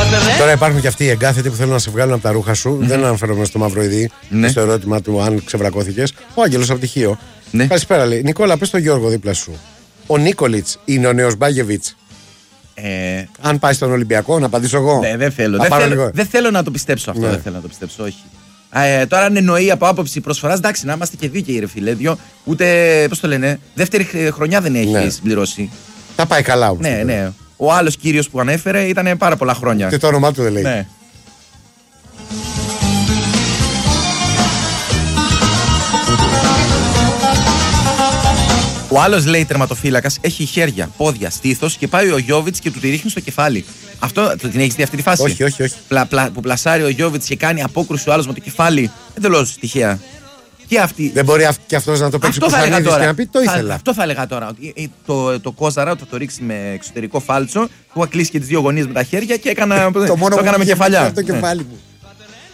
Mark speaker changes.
Speaker 1: Τώρα υπάρχουν και αυτοί οι εγκάθετοι που θέλουν να σε βγάλουν από τα ρούχα σου. Δεν αναφέρομαι στο μαυροειδή, στο ερώτημα του αν ξεβρακώθηκες. Ο Άγγελος από τυχείο. Καλησπέρα, λέει. Νικόλα, πες τον Γιώργο δίπλα σου. Ο Νίκολιτς είναι ο νέος Μπάγεβιτς. Αν πάει στον Ολυμπιακό, να απαντήσω εγώ.
Speaker 2: Δεν θέλω. Δεν θέλω να το πιστέψω αυτό. Δεν θέλω να το πιστέψω, όχι. Τώρα αν εννοεί από άποψη προσφοράς, εντάξει, να είμαστε και δίκαιοι, ρε φίλε. Ούτε, πώς το λένε, δεύτερη χρονιά δεν έχει συμπληρώσει.
Speaker 1: Θα πάει καλά όμως.
Speaker 2: Ναι. Ο άλλος κύριος που ανέφερε ήταν πάρα πολλά χρόνια.
Speaker 1: Και το όνομά του δεν λέει.
Speaker 2: Ναι. Ο άλλος, λέει, τερματοφύλακας έχει χέρια, πόδια, στήθος και πάει ο Γιώβιτς και του τη ρίχνει στο κεφάλι. Αυτό την έχεις δει αυτή τη φάση?
Speaker 1: Όχι.
Speaker 2: Που πλασάρει ο Γιώβιτς και κάνει απόκρουση ο άλλος με το κεφάλι. Εντελώς τυχαία. Και αυτή...
Speaker 1: Δεν μπορεί και αυτός να το παίξει Κωνσταντίνης και να πει το ήθελα.
Speaker 2: Αυτό θα έλεγα τώρα. Το Κόζαρα θα το ρίξει με εξωτερικό φάλτσο που θα κλείσει και τις δύο γωνίες με τα χέρια και το έκανα με κεφαλιά.
Speaker 1: Το κεφάλι μου.